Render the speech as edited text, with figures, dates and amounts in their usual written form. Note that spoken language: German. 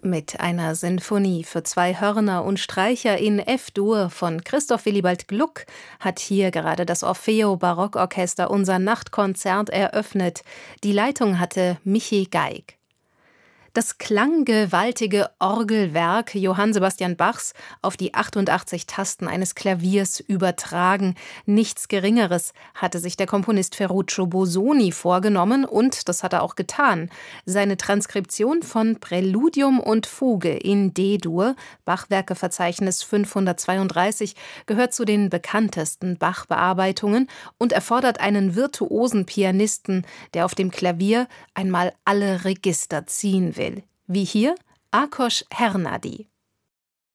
Mit einer Sinfonie für 2 Hörner und Streicher in F-Dur von Christoph Willibald Gluck hat hier gerade das Orfeo Barockorchester unser Nachtkonzert eröffnet. Die Leitung hatte Michi Geig. Das klanggewaltige Orgelwerk Johann Sebastian Bachs auf die 88 Tasten eines Klaviers übertragen. Nichts Geringeres hatte sich der Komponist Ferruccio Busoni vorgenommen und das hat er auch getan. Seine Transkription von Präludium und Fuge in D-Dur, Bachwerkeverzeichnis 532, gehört zu den bekanntesten Bach-Bearbeitungen und erfordert einen virtuosen Pianisten, der auf dem Klavier einmal alle Register ziehen will. Wie hier Ákos Hernádi.